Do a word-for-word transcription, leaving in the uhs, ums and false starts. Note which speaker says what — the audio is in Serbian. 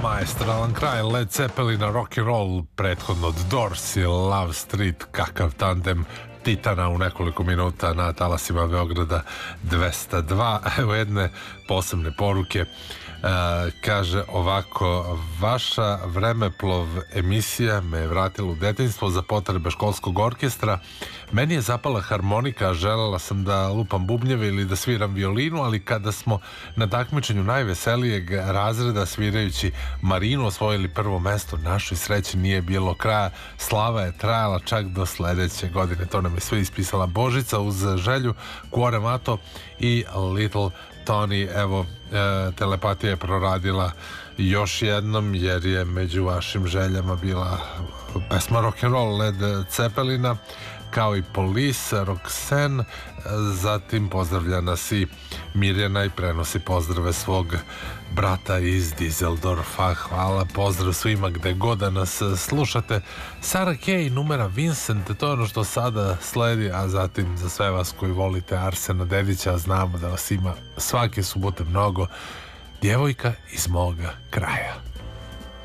Speaker 1: Maestralan kraj Led Zeppelina, rock and roll, prethodno od Doors i Love Street, kakav tandem titana u nekoliko minuta na talasima Beograda dvesta dva. Evo jedne posebne poruke. Uh, kaže ovako: vaša Vremeplov emisija me je vratila u detinjstvo za potrebe školskog orkestra. Meni je zapala harmonika, želela sam da lupam bubnjeve ili da sviram violinu, ali kada smo na takmičenju najveselijeg razreda svirajući Marinu osvojili prvo mesto, našoj sreći nije bilo kraja. Slava je trajala čak do sledeće godine. To nam je sve ispisala Božica uz želju Cuore Mato i Little Tony. Evo, e, telepatija je proradila još jednom, jer je među vašim željama bila pesma rock'n'roll Led Zeppelina, kao i Police, Roxanne. Zatim pozdravlja nas i Mirjana i prenosi pozdrave svog brata iz Dizeldorfa. Hvala, pozdrav svima gde god da nas slušate. Sara Kay, numera Vincent, to je ono što sada sledi, a zatim za sve vas koji volite Arsena Dedića, znamo da vas ima svake subote mnogo. Djevojka iz moga kraja.